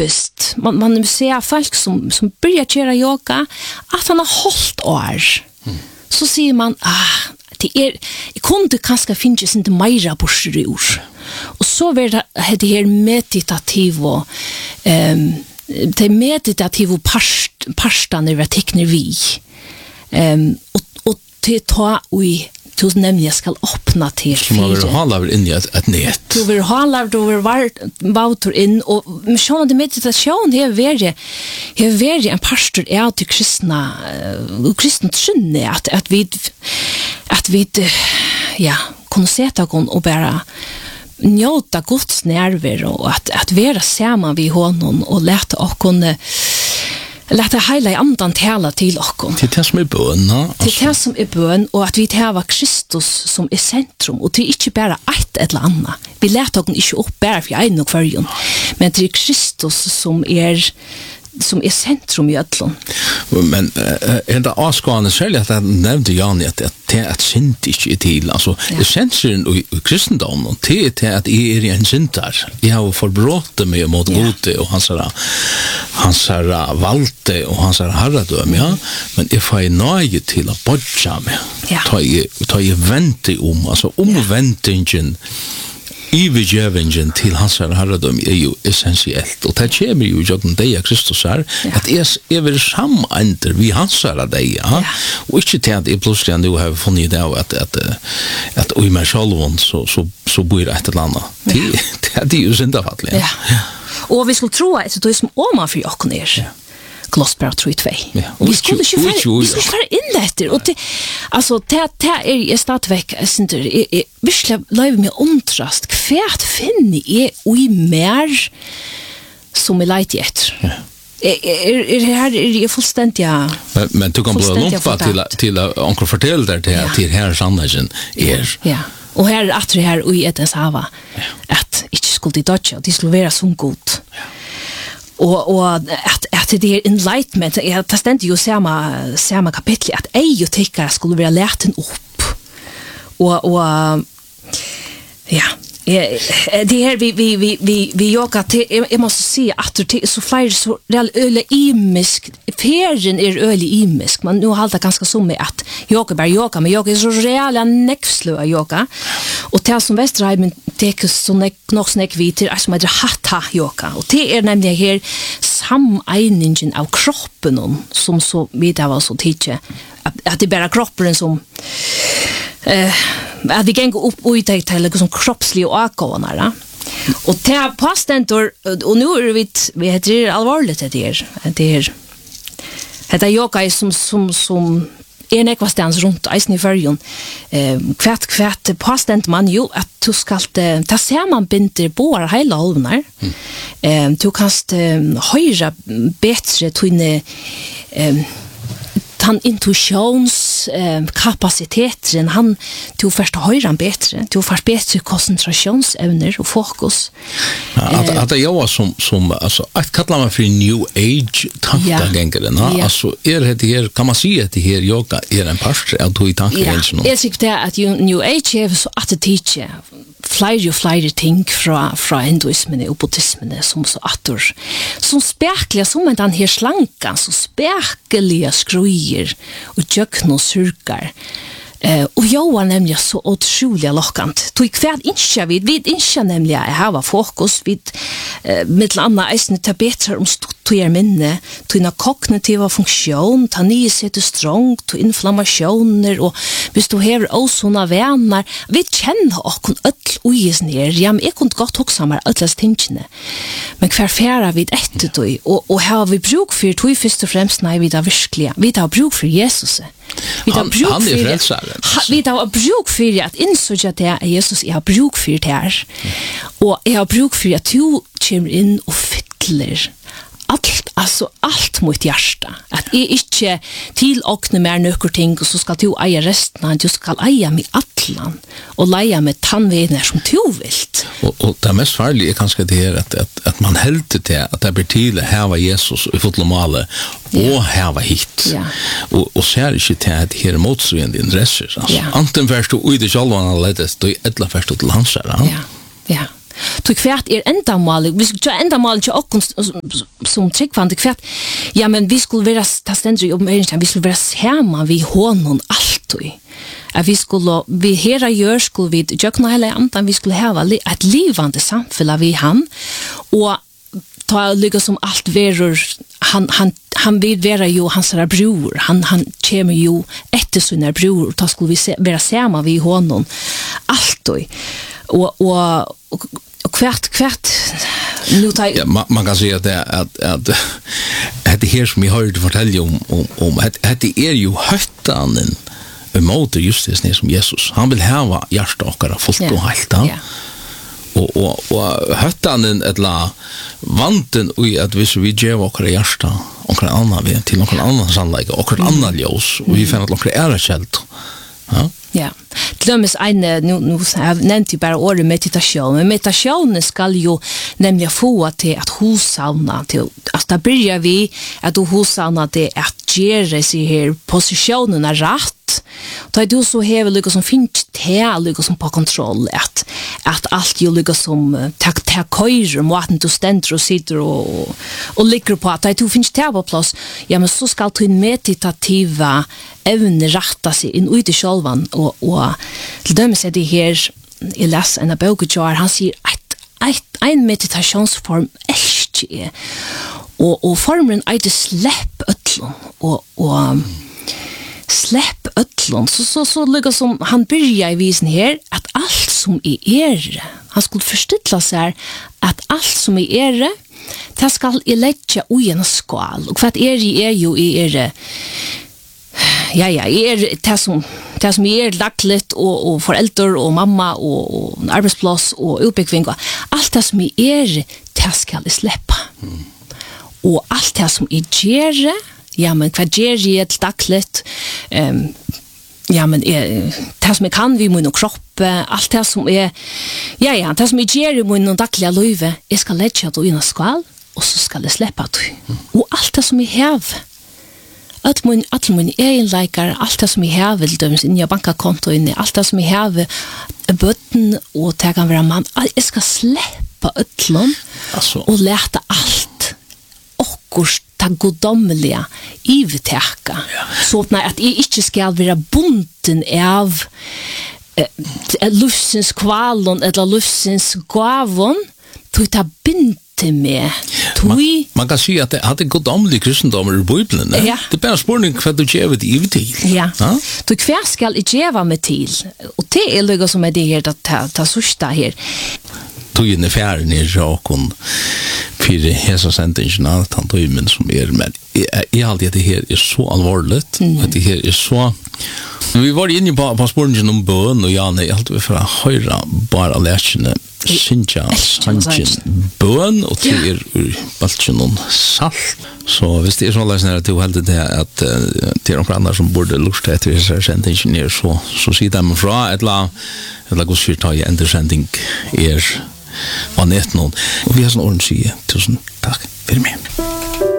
typiskt. Man ser folk som börjar göra yoga att han har hållit år. Så säger man, jag kunde kanske finnas inte mera borster. Och så var det här meditativa det meditativa parstan över teckner vi. Och det tar vi du nämligen ska öppna till så man vill hålla över in i ett nät. Du vill hålla du vill vara in och sjön det meditation här är en pastor är till kristna trunne att vi ja kunna sätta kon och bara njóta Guds närvaro och att vara samman vid honom och låta oss kunna låta hela andan tala till oss. Det är det som är bön. Det är det som är bön och att vi tar Kristus som är centrum och det är inte bara ett eller annat. Vi låter oss inte upp bara för en och för men det är Kristus som är centrum i ödlån. Men det avskående særlig at jeg nevnte Jan at det at synd ikke er til. Altså, essensen i kristendommen det er til at jeg er en syndar. Jeg har forbrått meg mot gode og hans valgte og hans herredøm, ja. Men jeg får nøye til å bodja meg. Ta jeg vente om, altså omventingen Ivergevingen til hans herredom er jo essensielt, og det kommer jo i deg Kristus her, at jeg vil samandre vi hans herredeg, og ikke til at jeg plutselig nå har funnet det av at i meg selv så bor et eller annet. Det er jo syndafattelig. Ja. Og vi skulle tro at det er som om for jokken Glossberg 3-2. Vi skulle ikke være inn etter. Og det, altså, det er stadigvæk, jeg virkelig løy med omtrast. Hva finner jeg i mer som jeg leiter etter? Er fullstendig Men du kan bli lumpa til å onkel fortelle deg til her sannheten er. Ja. Og her er at det her i Edens hava at ikke skulle de dodge, de skulle være som god. Og at det er enlightenment, det stendte jo samme kapittel, at jeg og tykkere skulle være leten opp. Og ja, det her vi yoga til, jeg måste si at det er så flere så øyelig imisk, ferien er øyelig imisk, men nå halter ganske som med at yoga bare yoga, men yoga er så reale nekslø av yoga, og det som Vesterheimen teker så nok snakk vi til, som heter hatha yoga, og det er nemlig her samegningen av kroppen, som så vidt av oss å tidse, at det er bare kroppen som at vi gänger upp och ut till liksom kroppslig och akånar. Och det är påståndor och nu är vi heter allvarligt det är yoga som en ekvastans runt isen i färgen. Kvärt påstånd man ju att du ska ta ser man binder båda hela halvnar. Du kan höra bättre tunne han intuitionskapaciteten han tog först höra han bättre tog först bättre koncentrationsevner och fokus att det jag som alltså att kalla man för new age tankegången alltså det här kan man säga att det här yoga är en part av två tankegången jag tycker att new age är så att det teacher flyr ting fra hinduismen og buddhismen som så attor som spekler som en den her slankan så spekeliga skrujer og jøkn og surkar og jag var nämligen så otroligt lockant. Tog kvärt inte vid inte nämligen jag har fokus vid med andra eisen ta bättre om struktur minne, till kognitiva funktion, ta ny sätt strong, till inflammationer och hvis du har osona vänner, vi känner och kun öll oisen här. Ja, men jag kunde gott också med allas tingene. Men kvar färra vid ett då och har vi bruk för två först och främst när vi där verkligen. Vi har bruk för Jesus. Vi har bruk för vi har bruk för att insåg att det är Jesus jag har bruk för det här. Och jag har bruk för att du kommer in och fyller allt mot hjärsta. Att jag inte tillåkna mer nökkerting och så ska du eja resten, du ska eja med atlan och leja med tandvänner som du vilt. Och det mest farliga är kanske det här att man helt det att det blir till att häva Jesus i fotlomale och häva hit. Och ser inte till att det här motsvända intresser. Anten först du i det själva ledes, då är ett först till hans. Ja. Du kvärt enda mål. Vi skulle enda mål till och som tryggvande kvärt. Ja, men vi skulle vara taständri om vi skulle vara hemma vi honom alltid. Att vi hera gör skulle vi jökna hela antan vi skulle ha ett livande samfälla vi han och ta lycka som allt verur han vill vara ju hans bror han kommer ju efter sina bror då skulle vi vara samma vi honom alltid och kvärt nu tar ja, man kan säga att det här som jag hörde fortälja om att det är ju höttanen emot just det som Jesus. Han vill ha hjärta och fullt och helt. Och höttanen eller vanten i att vi ger våra hjärta och annan vi till någon annan sannolikt och annan ljus och vi finner att några är källt. Ja. Ja. Glömmes nu har nämnt ju bara ordet meditation. Men meditationen ska ju nämligen få till att husavna till att där börjar vi att husavna det att göra sig här positionen är rätt. Då är du så här liksom finns det liksom på kontroll att allt ju liksom ta köjer maten du ständer och sitter och ligger på att du finns det på plats. Ja, men så ska du meditativa evne rätta sig in ut i självan och till dem så det här i läs en bokjar han säger att en meditationsform är och formen är det släpp ötlon och släpp ötlon så ligger som han börjar i visen här att allt som är han skulle förstilla sig att allt som är det ska i lägga i en skål och för att är ju är ja, det som är lackligt och föräldrar och mamma och arbetsplats och uppbyggning och allt det som är det ska släppa. Och allt det som är ger, ja men vad ger ett lackligt ja men det som kan vi mun och kropp allt det som är ja det som är ger i mun och dagliga liv är ska lägga det i en skål och så ska det släppa det. Och allt det som är häv att min egen likar allt det som jag har vill döms in i bankkonto in i allt det som jag har botten och ta kan vara man jag ska släppa ötlon och lära allt och ta godomliga i vitäka så att jag inte ska vara bunden av lustens kvalon eller lustens gavon till ta bind med man kan säga att det hade godomlig kristendom i Bibeln. Ja. Det är bara spårning vad du ger det i till. Ja. Du kvar skall i geva med till. Och det är lugg som är det här att ta sista här. Tog in i färden i Jakon för hela sentingen att han tog in som är men i allt det här är så allvarligt att det här är så vi var inne på spårningen om bön och jag är alltid för att höra bara läsarna Sinja Sanjin bön och till balchen någon salt så visst det är så läsare att du hade det att till några andra som borde lusta efter så sentingen så ser de från eller går sig ta i understanding är på nätet någon och vi har sån ordentlig tusen tack för mig